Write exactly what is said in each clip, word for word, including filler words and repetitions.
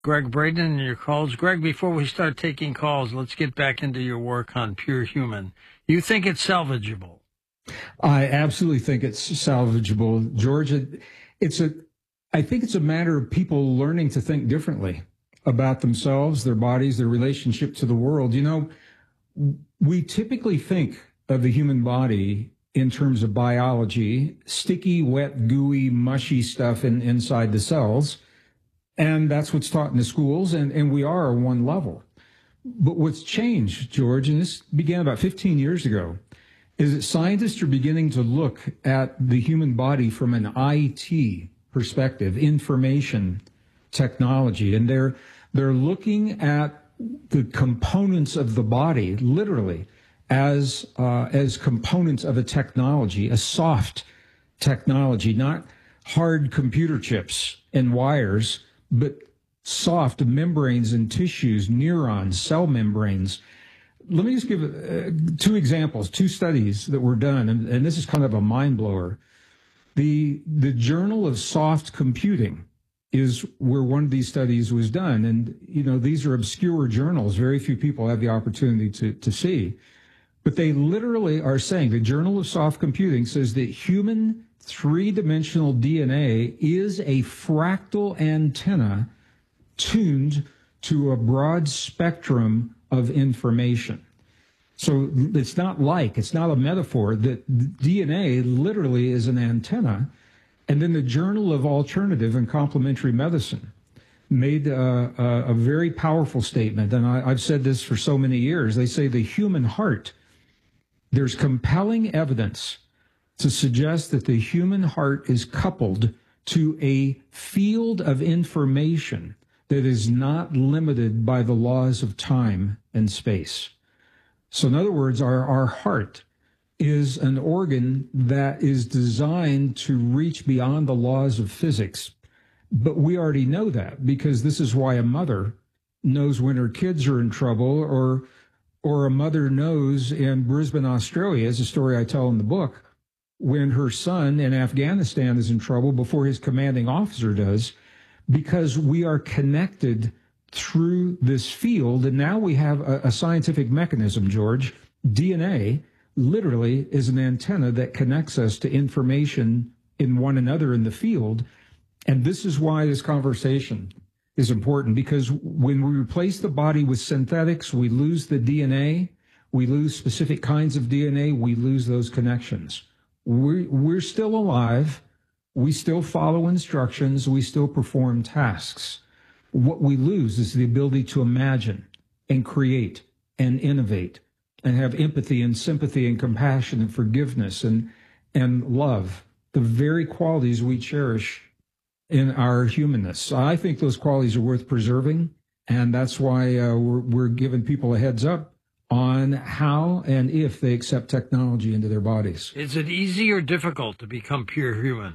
Greg Braden and your calls. Greg, before we start taking calls, let's get back into your work on Pure Human. You think it's salvageable? I absolutely think it's salvageable, George. It, it's a, I think it's a matter of people learning to think differently about themselves, their bodies, their relationship to the world. You know, we typically think of the human body in terms of biology, sticky, wet, gooey, mushy stuff in, inside the cells. And that's what's taught in the schools, and, and we are on one level. But what's changed, George, and this began about fifteen years ago, is that scientists are beginning to look at the human body from an I T perspective, information technology, and they're they're looking at the components of the body, literally, as uh, as components of a technology, a soft technology, not hard computer chips and wires, but soft membranes and tissues, neurons, cell membranes. Let me just give uh, two examples, two studies that were done, and, and this is kind of a mind blower. The, the Journal of Soft Computing is where one of these studies was done. And, you know, these are obscure journals. Very few people have the opportunity to, to see. But they literally are saying, the Journal of Soft Computing says that human three-dimensional D N A is a fractal antenna tuned to a broad spectrum of information. So it's not like, it's not a metaphor, that D N A literally is an antenna. And then the Journal of Alternative and Complementary Medicine made a, a, a very powerful statement, and I, I've said this for so many years. They say the human heart, there's compelling evidence to suggest that the human heart is coupled to a field of information that is not limited by the laws of time and space. So in other words, our, our heart is an organ that is designed to reach beyond the laws of physics. But we already know that, because this is why a mother knows when her kids are in trouble, or or a mother knows in Brisbane, Australia, is a story I tell in the book, when her son in Afghanistan is in trouble before his commanding officer does, because we are connected through this field. And now we have a, a scientific mechanism, George. D N A literally is an antenna that connects us to information in one another in the field. And this is why this conversation is important, because when we replace the body with synthetics, we lose the D N A, we lose specific kinds of D N A, we lose those connections. We're, we're still alive. We still follow instructions. We still perform tasks. What we lose is the ability to imagine and create and innovate and have empathy and sympathy and compassion and forgiveness and, and love, the very qualities we cherish in our humanness. I think those qualities are worth preserving, and that's why uh, we're, we're giving people a heads up on how and if they accept technology into their bodies. Is it easy or difficult to become pure human?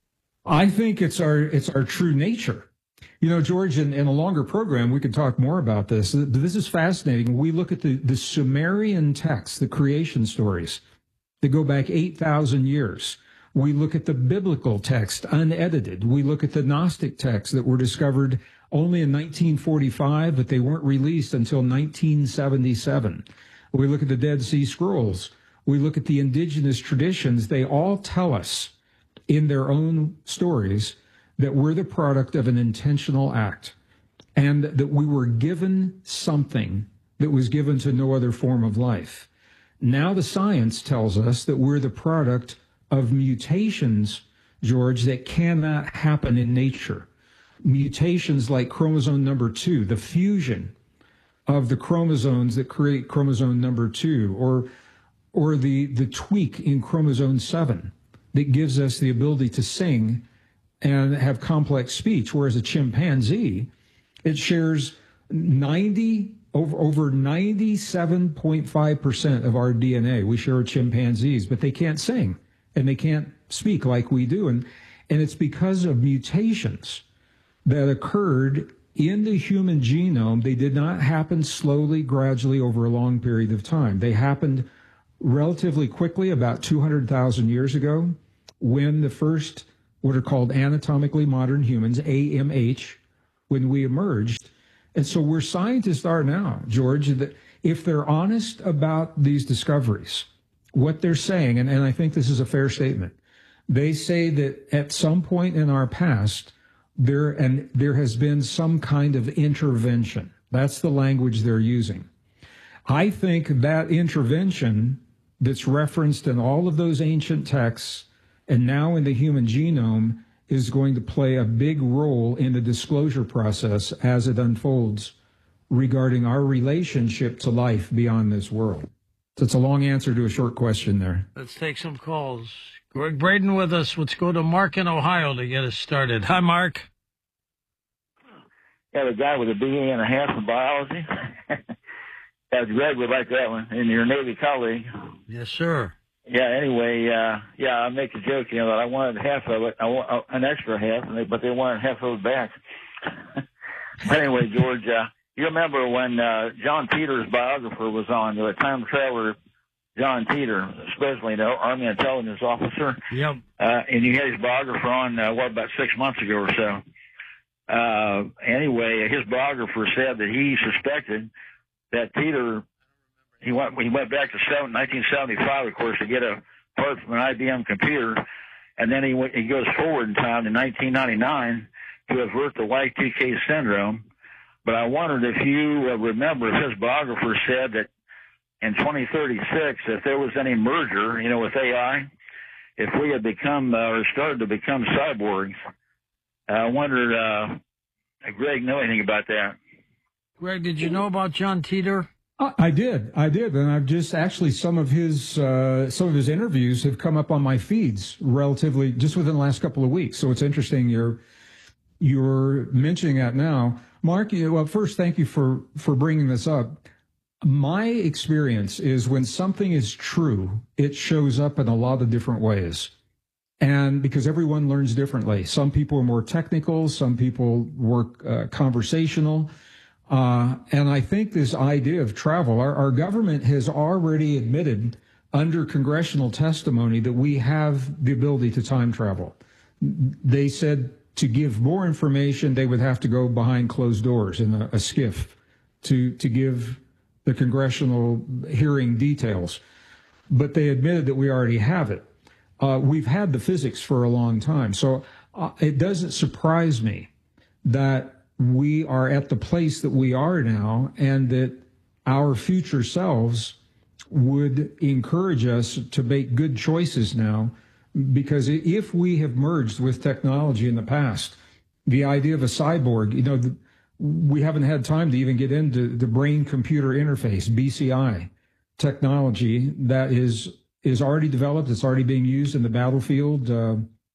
I think it's our it's our true nature. You know, George, in, in a longer program, we could talk more about this. This is fascinating. We look at the, the Sumerian texts, the creation stories that go back eight thousand years. We look at the biblical text, unedited. We look at the Gnostic texts that were discovered only in nineteen forty-five, but they weren't released until nineteen seventy-seven. We look at the Dead Sea Scrolls. We look at the indigenous traditions. They all tell us in their own stories that we're the product of an intentional act, and that we were given something that was given to no other form of life. Now the science tells us that we're the product of mutations, George, that cannot happen in nature. Mutations like chromosome number two, the fusion of the chromosomes that create chromosome number two, or or the, the tweak in chromosome seven that gives us the ability to sing and have complex speech, whereas a chimpanzee, it shares ninety over over ninety-seven point five percent of our D N A. We share with chimpanzees, but they can't sing and they can't speak like we do. And, and it's because of mutations that occurred in the human genome. They did not happen slowly, gradually over a long period of time. They happened relatively quickly, about two hundred thousand years ago, when the first, what are called anatomically modern humans, A M H, when we emerged. And so where scientists are now, George, that if they're honest about these discoveries, what they're saying, and, and I think this is a fair statement, they say that at some point in our past, there and there has been some kind of intervention. That's the language they're using. I think that intervention that's referenced in all of those ancient texts and now in the human genome is going to play a big role in the disclosure process as it unfolds regarding our relationship to life beyond this world. So it's a long answer to a short question there. Let's take some calls. Greg Braden with us. Let's go to Mark in Ohio to get us started. Hi, Mark. Yeah, the guy with a B A and a half in biology. Yeah, Greg would like that one. And your Navy colleague. Yes, sir. Yeah, anyway, uh, yeah, I make a joke, you know, that I wanted half of it, I want uh, an extra half, and they, but they wanted half of it back. But anyway, George, uh, you remember when uh, John Titor's biographer was on, the time traveler John Titor, especially the Army intelligence officer? Yep. Uh, and you had his biographer on, uh, what, about six months ago or so. Uh, anyway, his biographer said that he suspected that Titor, he went he went back to nineteen seventy-five, of course, to get a part from an I B M computer, and then he went, he goes forward in time to nineteen ninety-nine to avert the Y two K syndrome. But I wondered if you uh, remember, if his biographer said that in twenty thirty-six, if there was any merger, you know, with A I, if we had become uh, or started to become cyborgs. Uh, I wondered, uh, if Greg know anything about that. Greg, did you know about John Titor? I did, I did, and I've just actually some of his uh, some of his interviews have come up on my feeds relatively just within the last couple of weeks. So it's interesting you're you're mentioning that now, Mark. You, well, first, thank you for for bringing this up. My experience is when something is true, it shows up in a lot of different ways. And because everyone learns differently. Some people are more technical, some people work uh, conversational. Uh, and I think this idea of travel, our, our government has already admitted under congressional testimony that we have the ability to time travel. They said to give more information, they would have to go behind closed doors in a, a skiff to, to give the congressional hearing details. But they admitted that we already have it. Uh, we've had the physics for a long time. So uh, it doesn't surprise me that we are at the place that we are now and that our future selves would encourage us to make good choices now, because if we have merged with technology in the past, the idea of a cyborg, you know, the, we haven't had time to even get into the brain-computer interface, B C I technology that is is already developed. It's already being used in the battlefield, uh,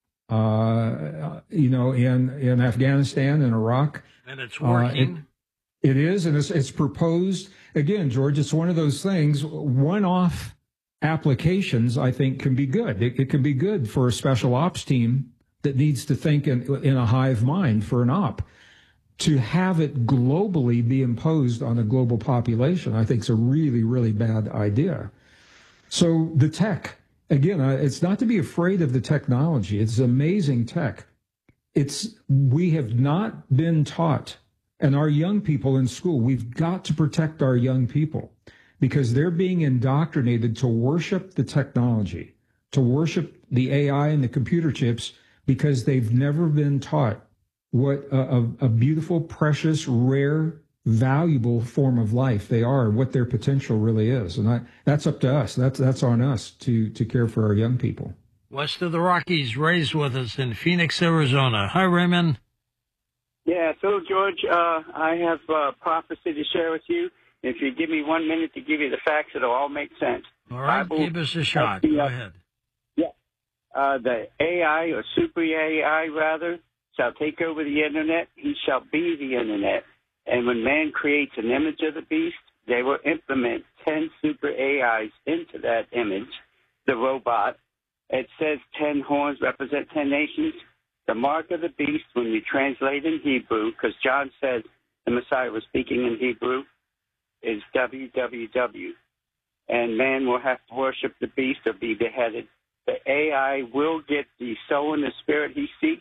uh, you know, in, in Afghanistan and Iraq. And it's working. Uh, it, it is, and it's, it's proposed. Again, George, it's one of those things, one-off applications, I think, can be good. It, it can be good for a special ops team that needs to think in, in a hive mind for an op. To have it globally be imposed on a global population, I think is a really, really bad idea. So the tech, again, uh, it's not to be afraid of the technology. It's amazing tech. It's, we have not been taught, and our young people in school, we've got to protect our young people because they're being indoctrinated to worship the technology, to worship the A I and the computer chips because they've never been taught what a, a, a beautiful, precious, rare, valuable form of life they are, what their potential really is. And I, that's up to us. That's that's on us to to care for our young people. West of the Rockies, Ray's with us in Phoenix, Arizona. Hi, Raymond. Yeah, so, George, uh, I have uh, prophecy to share with you. If you give me one minute to give you the facts, it'll all make sense. All right, Bible, give us a shot. The, uh, Go ahead. Yeah. Uh, the A I, or super A I, rather, shall take over the Internet. He shall be the Internet. And when man creates an image of the beast, they will implement ten super A Is into that image, the robot. It says ten horns represent ten nations. The mark of the beast, when you translate in Hebrew, because John said the Messiah was speaking in Hebrew, is W W W. And man will have to worship the beast or be beheaded. The A I will get the soul and the spirit he seeks,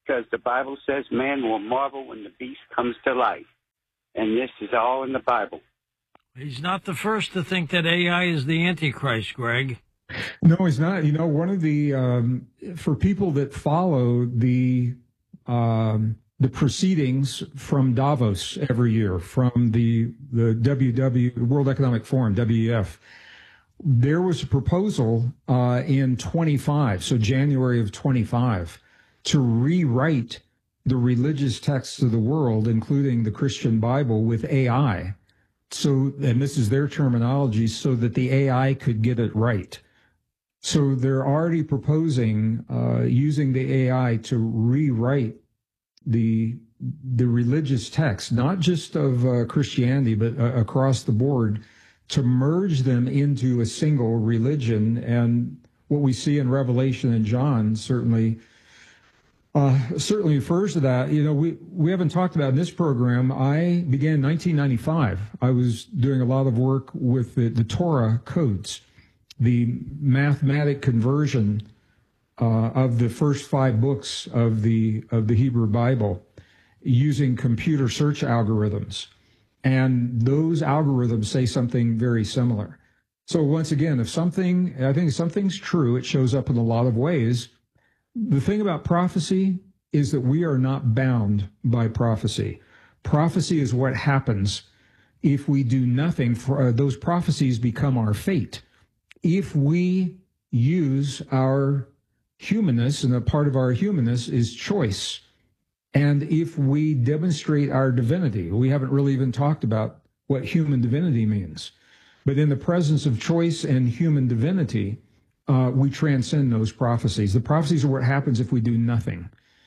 because the Bible says man will marvel when the beast comes to life. And this is all in the Bible. He's not the first to think that A I is the Antichrist, Greg. No, he's not. You know, one of the, um, for people that follow the, um, the proceedings from Davos every year, from the, the W W, World Economic Forum, W E F, there was a proposal uh, in twenty-five, so January of twenty-five, to rewrite the religious texts of the world, including the Christian Bible, with A I. So, and this is their terminology, so that the A I could get it right. So they're already proposing uh, using the A I to rewrite the the religious text, not just of uh, Christianity, but uh, across the board, to merge them into a single religion. And what we see in Revelation and John certainly uh, certainly refers to that. You know, we we haven't talked about in this program. I began in nineteen ninety-five. I was doing a lot of work with the, the Torah codes, the mathematic conversion uh, of the first five books of the of the Hebrew Bible using computer search algorithms. And those algorithms say something very similar. So once again, if something, I think if something's true, it shows up in a lot of ways. The thing about prophecy is that we are not bound by prophecy. Prophecy is what happens if we do nothing. For uh, those prophecies become our fate. If we use our humanness, and a part of our humanness is choice, and if we demonstrate our divinity, we haven't really even talked about what human divinity means, but in the presence of choice and human divinity, uh, we transcend those prophecies. The prophecies are what happens if we do nothing.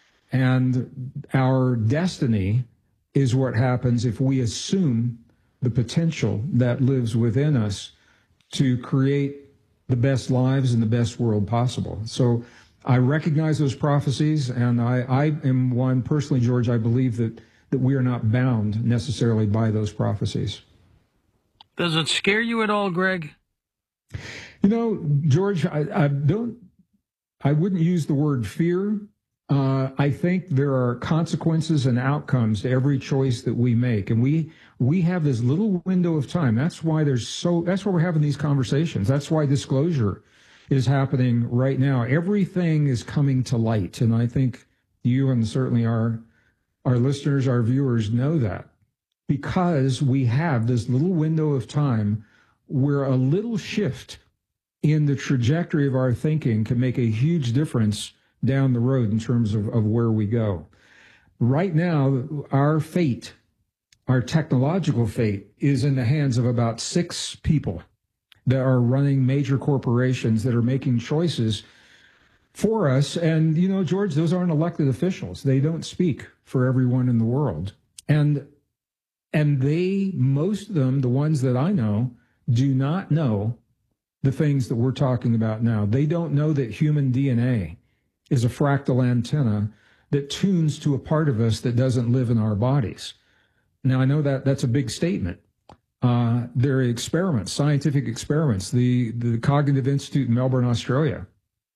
And our destiny is what happens if we assume the potential that lives within us to create the best lives and the best world possible. So I recognize those prophecies, and I, I am one personally, George, I believe that, that we are not bound necessarily by those prophecies. Does it scare you at all, Greg? You know, George, I, I don't, I wouldn't use the word fear. Uh, I think there are consequences and outcomes to every choice that we make. And we, we have this little window of time. That's why there's so, that's why we're having these conversations. That's why disclosure is happening right now. Everything is coming to light. And I think you and certainly our, our listeners, our viewers know that, because we have this little window of time where a little shift in the trajectory of our thinking can make a huge difference down the road in terms of, of where we go. Right now, our fate, our technological fate, is in the hands of about six people that are running major corporations that are making choices for us. And, you know, George, those aren't elected officials. They don't speak for everyone in the world. And, and they, most of them, the ones that I know, do not know the things that we're talking about now. They don't know that human D N A is a fractal antenna that tunes to a part of us that doesn't live in our bodies. Now, I know that that's a big statement. Uh, there are experiments, scientific experiments. The, the Cognitive Institute in Melbourne, Australia,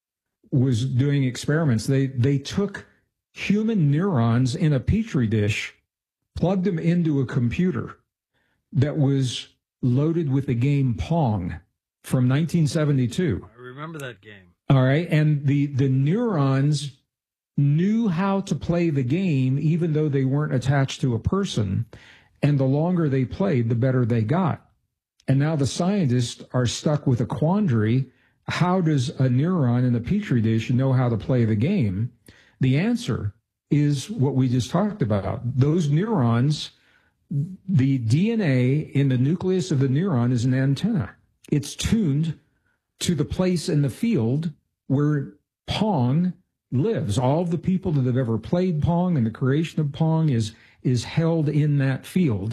was doing experiments. They, they took human neurons in a petri dish, plugged them into a computer that was loaded with the game Pong from nineteen seventy-two. I remember that game. All right. And the, the neurons knew how to play the game, even though they weren't attached to a person. And the longer they played, the better they got. And now the scientists are stuck with a quandary. How does a neuron in a petri dish know how to play the game? The answer is what we just talked about. Those neurons, the D N A in the nucleus of the neuron is an antenna. It's tuned to the place in the field where Pong lives. All of the people that have ever played Pong and the creation of Pong is is held in that field.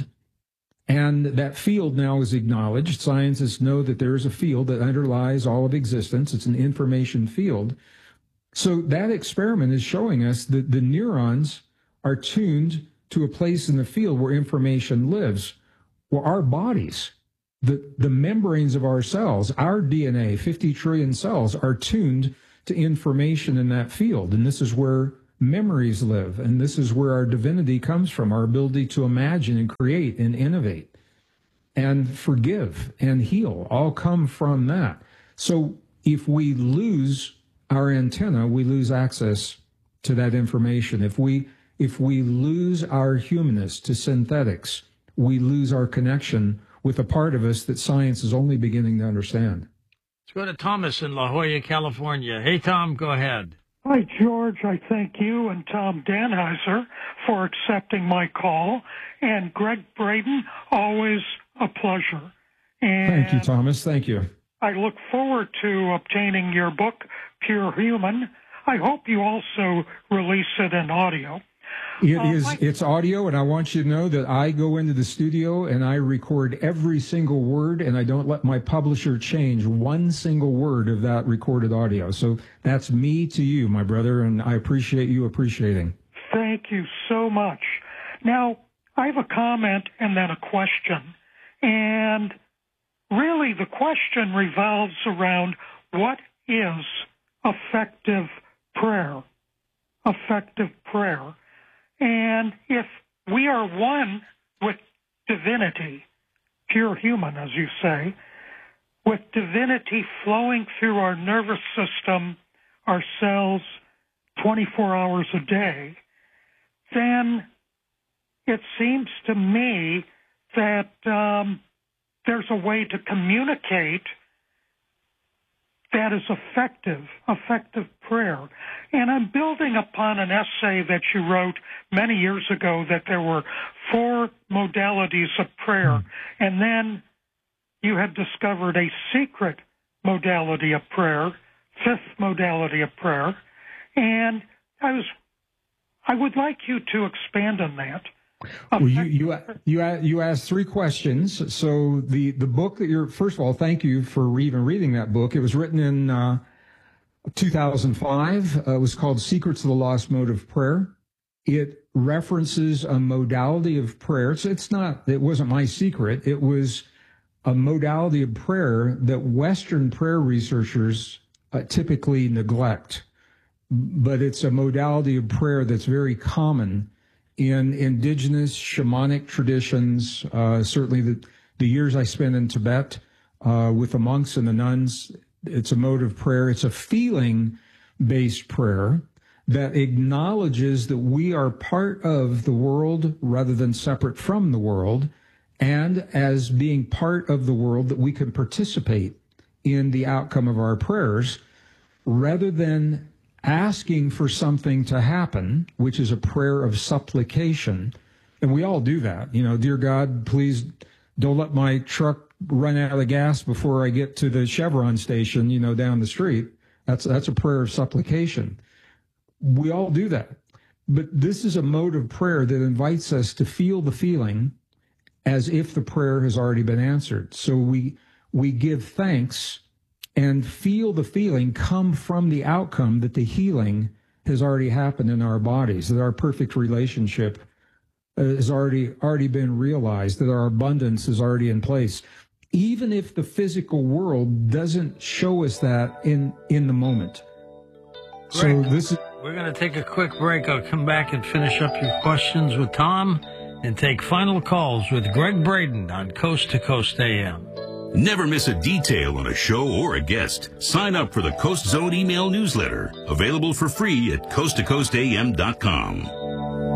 And that field now is acknowledged. Scientists know that there is a field that underlies all of existence. It's an information field. So that experiment is showing us that the neurons are tuned to a place in the field where information lives. Well, our bodies, the, the membranes of our cells, our D N A, fifty trillion cells, are tuned to information in that field. And this is where memories live. And this is where our divinity comes from, our ability to imagine and create and innovate and forgive and heal all come from that. So if we lose our antenna, we lose access to that information. If we if we lose our humanness to synthetics, we lose our connection with a part of us that science is only beginning to understand. Let's go to Thomas in La Jolla, California. Hey, Tom, go ahead. Hi, George. I thank you and Tom Danheiser for accepting my call. And Greg Braden, always a pleasure. And thank you, Thomas. Thank you. I look forward to obtaining your book, Pure Human. I hope you also release it in audio. It uh, is. my- It's audio, and I want you to know that I go into the studio and I record every single word, and I don't let my publisher change one single word of that recorded audio. So that's me to you, my brother, and I appreciate you appreciating. Thank you so much. Now, I have a comment and then a question. And really, the question revolves around what is effective prayer? Effective prayer. And if we are one with divinity, pure human, as you say, with divinity flowing through our nervous system, our cells, twenty-four hours a day, then it seems to me that um, there's a way to communicate that is effective, effective prayer. And I'm building upon an essay that you wrote many years ago that there were four modalities of prayer. And then you had discovered a secret modality of prayer, fifth modality of prayer. And I was, I would like you to expand on that. Well, you you you you asked three questions. So the the book that you're first of all, thank you for even reading that book. It was written in uh, two thousand five. Uh, it was called Secrets of the Lost Mode of Prayer. It references a modality of prayer. So it's not. It wasn't my secret. It was a modality of prayer that Western prayer researchers uh, typically neglect. But it's a modality of prayer that's very common in indigenous shamanic traditions. Uh, certainly the, the years I spent in Tibet uh, with the monks and the nuns, it's a mode of prayer. It's a feeling-based prayer that acknowledges that we are part of the world rather than separate from the world, and as being part of the world that we can participate in the outcome of our prayers rather than asking for something to happen, which is a prayer of supplication. And we all do that. You know, dear God, please don't let my truck run out of gas before I get to the Chevron station, you know, down the street. That's, that's a prayer of supplication. We all do that. But this is a mode of prayer that invites us to feel the feeling as if the prayer has already been answered. So we, we give thanks and feel the feeling come from the outcome that the healing has already happened in our bodies, that our perfect relationship has already already been realized, that our abundance is already in place, even if the physical world doesn't show us that in, in the moment. Greg, so this is... We're going to take a quick break. I'll come back and finish up your questions with Tom and take final calls with Greg Braden on Coast to Coast A M. Never miss a detail on a show or a guest. Sign up for the Coast Zone email newsletter, available for free at coast to coast a m dot com.